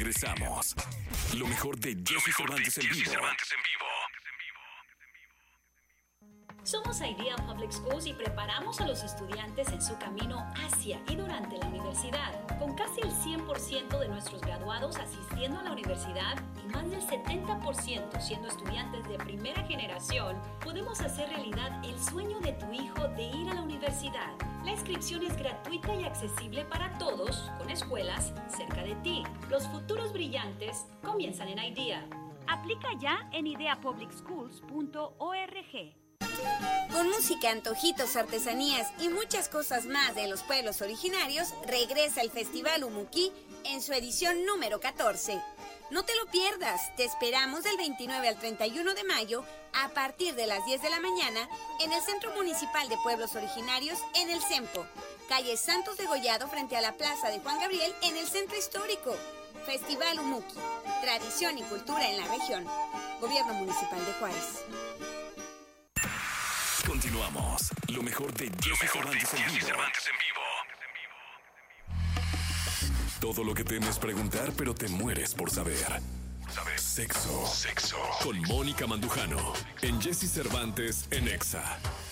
Regresamos. Lo mejor de Jesse Cervantes en vivo. Somos Idea Public Schools y preparamos a los estudiantes en su camino hacia y durante la universidad. Con casi el 100% de nuestros graduados asistiendo a la universidad y más del 70% siendo estudiantes de primera generación, podemos hacer realidad el sueño de tu hijo de ir a la universidad. La inscripción es gratuita y accesible para todos, con escuelas cerca de ti. Los futuros brillantes comienzan en Idea. Aplica ya en ideapublicschools.org. Con música, antojitos, artesanías y muchas cosas más de los pueblos originarios, regresa el Festival Umuquí en su edición número 14. No te lo pierdas, te esperamos del 29 al 31 de mayo a partir de las 10 de la mañana en el Centro Municipal de Pueblos Originarios en el CEMPO, calle Santos de Gollado frente a la Plaza de Juan Gabriel en el Centro Histórico. Festival Umuquí, tradición y cultura en la región. Gobierno Municipal de Juárez. Continuamos. Lo mejor de Jesse Cervantes en vivo. Todo lo que temes preguntar, pero te mueres por saber. Sexo. Con Mónica Mandujano. En Jesse Cervantes en Exa.